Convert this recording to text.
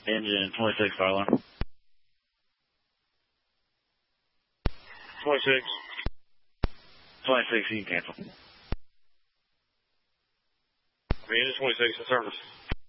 Engine 26, fire alarm. 26. 26, you can cancel. Engine 26 in service.